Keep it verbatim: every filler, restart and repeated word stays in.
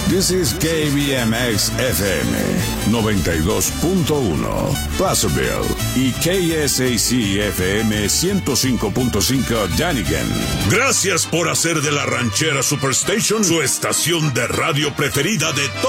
This is K B M X F M noventa y dos punto uno, Placerville, y K S A C F M ciento cinco punto cinco, Dunnigan. Gracias por hacer de la Ranchera Superstation su estación de radio preferida de todos.